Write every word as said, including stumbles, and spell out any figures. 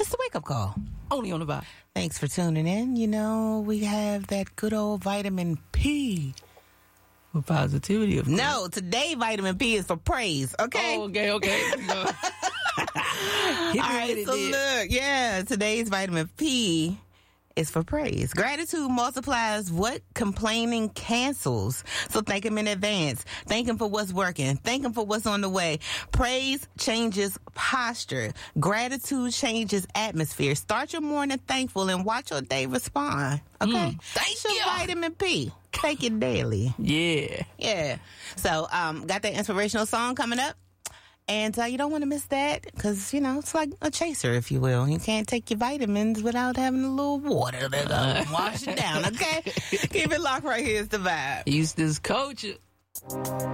It's the wake-up call. Only on the vibe. Thanks for tuning in. You know, we have that good old vitamin P. For positivity, of course. No, today vitamin P is for praise, okay? Oh, okay, okay. Hit me All right, with it, so then. look, yeah, today's vitamin P is for praise. Gratitude multiplies what complaining cancels. So thank him in advance. Thank him for what's working. Thank him for what's on the way. Praise changes posture. Gratitude changes atmosphere. Start your morning thankful and watch your day respond. Okay? Mm, thank It's your you. vitamin P. Take it daily. Yeah. Yeah. So, um, got that inspirational song coming up. And uh, you don't want to miss that because, you know, it's like a chaser, if you will. You can't take your vitamins without having a little water to uh, wash it down, okay? Keep it locked right here. It's the vibe. Houston's culture.